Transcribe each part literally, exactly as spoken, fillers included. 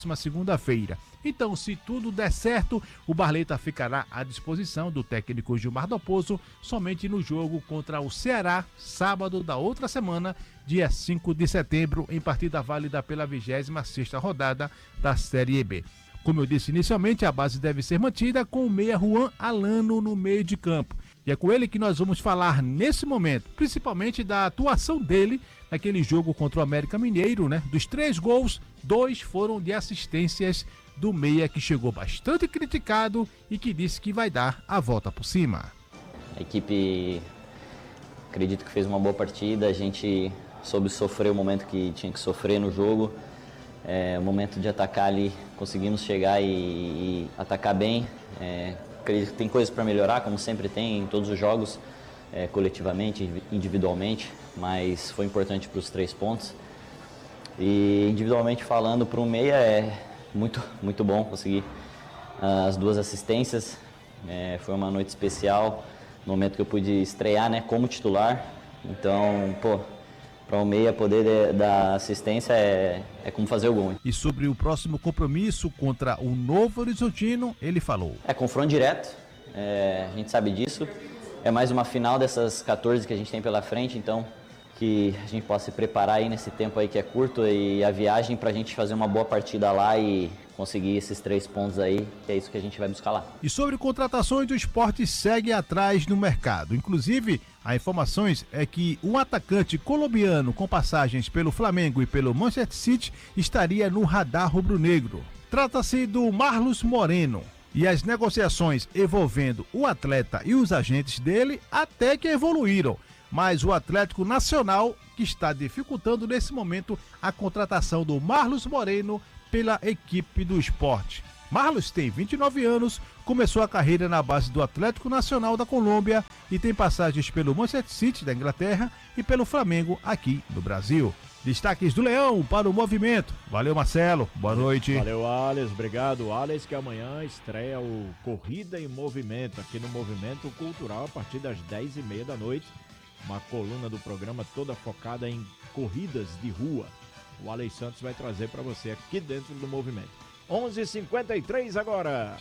próxima segunda-feira. Então, se tudo der certo, o Barleta ficará à disposição do técnico Gilmar Dalpozo somente no jogo contra o Ceará, sábado da outra semana, dia cinco de setembro, em partida válida pela vigésima sexta rodada da Série B. Como eu disse inicialmente, a base deve ser mantida com o meia Juan Alano no meio de campo. E é com ele que nós vamos falar nesse momento, principalmente da atuação dele naquele jogo contra o América Mineiro, né? Dos três gols, dois foram de assistências do meia, que chegou bastante criticado e que disse que vai dar a volta por cima. A equipe, acredito que fez uma boa partida, a gente soube sofrer o momento que tinha que sofrer no jogo. É, o momento de atacar ali, conseguimos chegar e, e atacar bem. É, acredito que tem coisas para melhorar, como sempre tem em todos os jogos, é, coletivamente, individualmente, mas foi importante para os três pontos. E individualmente falando, para o meia é muito, muito bom conseguir uh, as duas assistências. É, foi uma noite especial, no momento que eu pude estrear, né, como titular. Então, pô, para o meia poder dar assistência é, é como fazer o gol. E sobre o próximo compromisso contra o Novo Horizontino, ele falou. É confronto direto, é, a gente sabe disso. É mais uma final dessas quatorze que a gente tem pela frente, então que a gente possa se preparar aí nesse tempo aí que é curto e a viagem para a gente fazer uma boa partida lá e conseguir esses três pontos aí, que é isso que a gente vai buscar lá. E sobre contratações, do Sport segue atrás no mercado. Inclusive, a informações é que um atacante colombiano com passagens pelo Flamengo e pelo Manchester City estaria no radar rubro-negro. Trata-se do Marlos Moreno. E as negociações envolvendo o atleta e os agentes dele até que evoluíram. Mas o Atlético Nacional que está dificultando nesse momento a contratação do Marlos Moreno pela equipe do Sport. Marlos tem vinte e nove anos, começou a carreira na base do Atlético Nacional da Colômbia e tem passagens pelo Manchester City da Inglaterra e pelo Flamengo aqui no Brasil. Destaques do Leão para o Movimento. Valeu, Marcelo. Boa noite. Valeu, Alex. Obrigado, Alex, que amanhã estreia o Corrida em Movimento, aqui no Movimento Cultural, a partir das dez e meia da noite. Uma coluna do programa toda focada em corridas de rua. O Alex Santos vai trazer para você aqui dentro do Movimento. onze e cinquenta e três agora.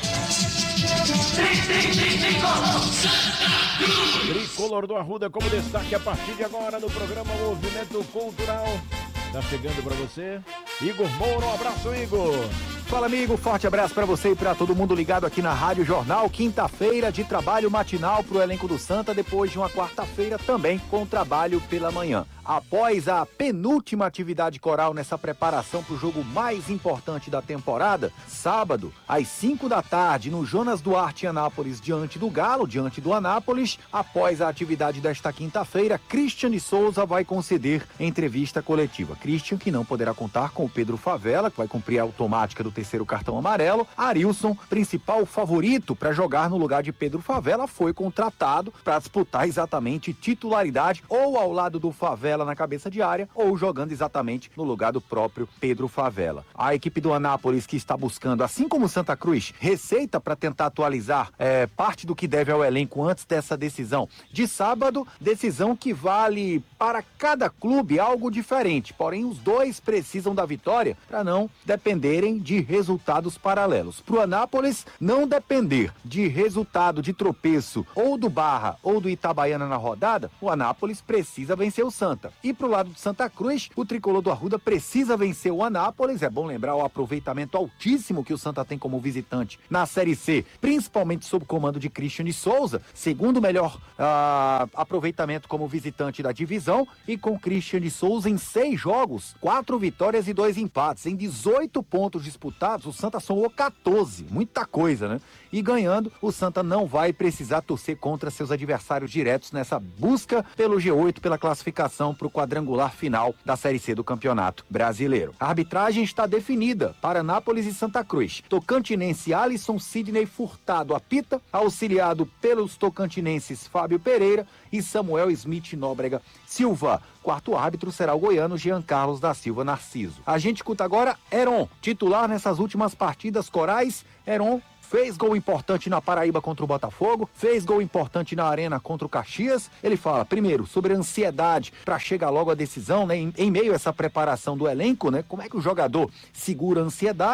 Tricolor do Arruda como destaque a partir de agora no programa Movimento Cultural. Tá chegando para você Igor Moura. Um abraço, Igor. Fala, amigo, forte abraço para você e para todo mundo ligado aqui na Rádio Jornal. Quinta-feira de trabalho matinal pro elenco do Santa, depois de uma quarta-feira também com trabalho pela manhã. Após a penúltima atividade coral nessa preparação pro jogo mais importante da temporada, sábado, às cinco da tarde, no Jonas Duarte em Anápolis, diante do Galo, diante do Anápolis. Após a atividade desta quinta-feira, Christian de Souza vai conceder entrevista coletiva. Christian, que não poderá contar com o Pedro Favela, que vai cumprir a automática do terceiro cartão amarelo. Arilson, principal favorito para jogar no lugar de Pedro Favela, foi contratado para disputar exatamente titularidade ou ao lado do Favela na cabeça de área ou jogando exatamente no lugar do próprio Pedro Favela. A equipe do Anápolis, que está buscando, assim como o Santa Cruz, receita para tentar atualizar é, parte do que deve ao elenco antes dessa decisão de sábado, decisão que vale para cada clube algo diferente, porém os dois precisam da vitória para não dependerem de resultados paralelos. Para o Anápolis não depender de resultado de tropeço ou do Barra ou do Itabaiana na rodada, o Anápolis precisa vencer o Santa. E pro lado do Santa Cruz, o tricolor do Arruda precisa vencer o Anápolis. É bom lembrar o aproveitamento altíssimo que o Santa tem como visitante na Série C, principalmente sob o comando de Christian de Souza, segundo melhor uh, aproveitamento como visitante da divisão, e com Christian de Souza em seis jogos, quatro vitórias e dois empates. Em dezoito pontos disputados, o Santa somou quatorze, muita coisa, né? E ganhando, o Santa não vai precisar torcer contra seus adversários diretos nessa busca pelo G oito, pela classificação para o quadrangular final da Série C do Campeonato Brasileiro. A arbitragem está definida para Anápolis e Santa Cruz. Tocantinense Alisson Sidney Furtado apita, auxiliado pelos tocantinenses Fábio Pereira e Samuel Smith Nóbrega Silva. Quarto árbitro será o goiano Jean Carlos da Silva Narciso. A gente escuta agora Heron, titular nessas últimas partidas corais. Heron fez gol importante na Paraíba contra o Botafogo, fez gol importante na Arena contra o Caxias. Ele fala, primeiro, sobre a ansiedade para chegar logo à decisão, né? Em, em meio a essa preparação do elenco, né? Como é que o jogador segura a ansiedade?